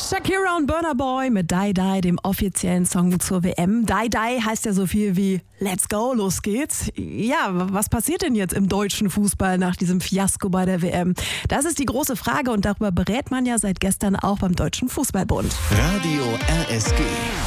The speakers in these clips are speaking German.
Shakira und Burna Boy mit Die Die, dem offiziellen Song zur WM. Die Die heißt ja so viel wie Let's go, los geht's. Ja, was passiert denn jetzt im deutschen Fußball nach diesem Fiasko bei der WM? Das ist die große Frage und darüber berät man ja seit gestern auch beim Deutschen Fußballbund. Radio RSG.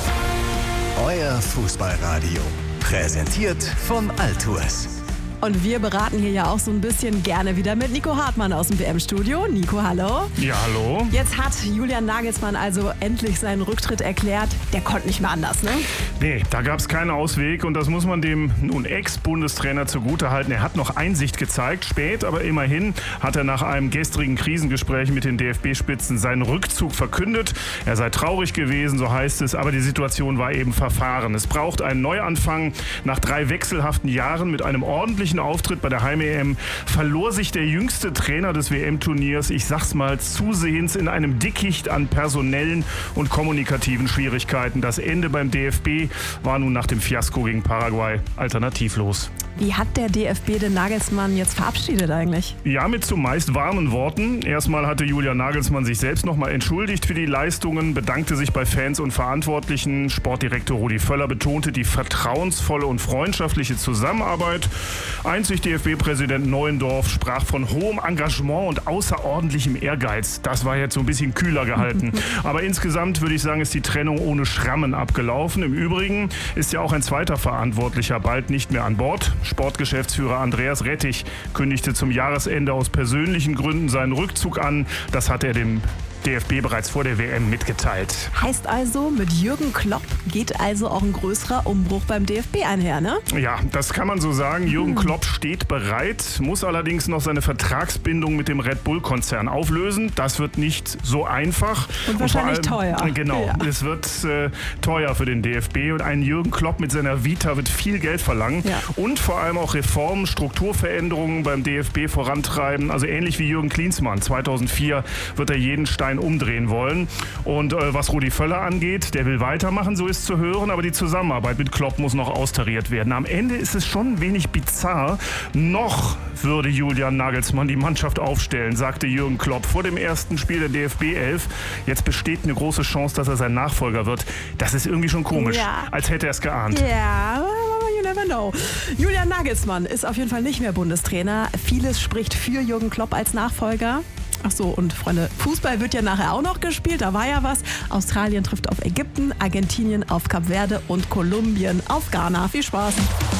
Euer Fußballradio. Präsentiert von Altours. Und wir beraten hier ja auch so ein bisschen gerne wieder mit Nico Hartmann aus dem WM-Studio. Nico, hallo. Ja, hallo. Jetzt hat Julian Nagelsmann also endlich seinen Rücktritt erklärt. Der konnte nicht mehr anders, ne? Nee, da gab es keinen Ausweg und das muss man dem nun Ex-Bundestrainer zugutehalten. Er hat noch Einsicht gezeigt, spät, aber immerhin hat er nach einem gestrigen Krisengespräch mit den DFB-Spitzen seinen Rückzug verkündet. Er sei traurig gewesen, so heißt es, aber die Situation war eben verfahren. Es braucht einen Neuanfang. Nach 3 wechselhaften Jahren mit einem ordentlichen Auftritt bei der Heim-EM verlor sich der jüngste Trainer des WM-Turniers, ich sag's mal, zusehends in einem Dickicht an personellen und kommunikativen Schwierigkeiten. Das Ende beim DFB war nun nach dem Fiasko gegen Paraguay alternativlos. Wie hat der DFB den Nagelsmann jetzt verabschiedet eigentlich? Ja, mit zumeist warmen Worten. Erstmal hatte Julian Nagelsmann sich selbst nochmal entschuldigt für die Leistungen, bedankte sich bei Fans und Verantwortlichen. Sportdirektor Rudi Völler betonte die vertrauensvolle und freundschaftliche Zusammenarbeit. Einzig DFB-Präsident Neuendorf sprach von hohem Engagement und außerordentlichem Ehrgeiz. Das war jetzt so ein bisschen kühler gehalten. Aber insgesamt würde ich sagen, ist die Trennung ohne Schrammen abgelaufen. Im Übrigen ist ja auch ein zweiter Verantwortlicher bald nicht mehr an Bord. Sportgeschäftsführer Andreas Rettich kündigte zum Jahresende aus persönlichen Gründen seinen Rückzug an. Das hat er dem DFB bereits vor der WM mitgeteilt. Heißt also, mit Jürgen Klopp geht also auch ein größerer Umbruch beim DFB einher, ne? Ja, das kann man so sagen. Jürgen Klopp steht bereit, muss allerdings noch seine Vertragsbindung mit dem Red Bull-Konzern auflösen. Das wird nicht so einfach. Und wahrscheinlich teuer. Genau, ja. Es wird teuer für den DFB und ein Jürgen Klopp mit seiner Vita wird viel Geld verlangen. Ja. Und vor allem auch Reformen, Strukturveränderungen beim DFB vorantreiben. Also ähnlich wie Jürgen Klinsmann. 2004 wird er jeden Stein umdrehen wollen. Und was Rudi Völler angeht, der will weitermachen, so ist zu hören, aber die Zusammenarbeit mit Klopp muss noch austariert werden. Am Ende ist es schon ein wenig bizarr. Noch würde Julian Nagelsmann die Mannschaft aufstellen, sagte Jürgen Klopp vor dem ersten Spiel der DFB 11. Jetzt besteht eine große Chance, dass er sein Nachfolger wird. Das ist irgendwie schon komisch, als hätte er es geahnt. Ja, you never know. Julian Nagelsmann ist auf jeden Fall nicht mehr Bundestrainer. Vieles spricht für Jürgen Klopp als Nachfolger. Ach so, und Freunde, Fußball wird ja nachher auch noch gespielt, da war ja was. Australien trifft auf Ägypten, Argentinien auf Kap Verde und Kolumbien auf Ghana. Viel Spaß.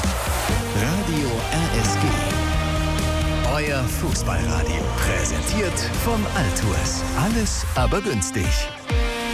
Radio RSG. Euer Fußballradio. Präsentiert von Altours. Alles aber günstig.